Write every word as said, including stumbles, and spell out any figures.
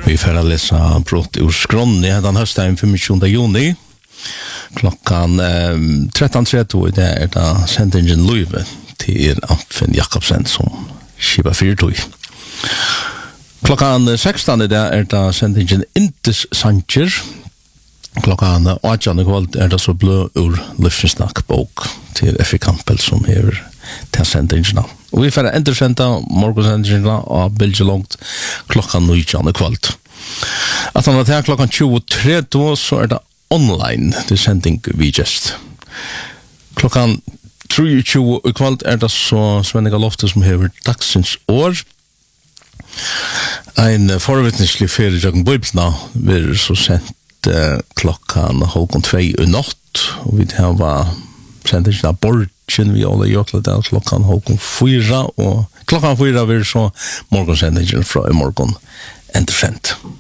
Vi får läsa brott ur skrån i den hösten tjugofemte juni. Klockan eh, tretton trettio det är det sändningen Löve till Anfen Jakobsen som skiva fyrtog. Klockan sexton det är det sändningen Intes Sanchez. Klockan åtta kvällt är det så blå ur Livsnack bok till F. Campbell som är till sändningen. Och vi får ändå sända morgonsändningen av Belgien långt klockan nio kvällt. Att han har klockan tjugotre då så är det online till sändning vi just. Klockan tjugo kvällt är det så Svenniga Lofte som har dagsens år. En förvittneslig färdig bibeln blir så sent uh, klockan halv två i natt och vi har sändningen av Borgen vi alla gör där klockan halv fyra och klockan fyra blir så morgonsändningen från i morgon. Interessant.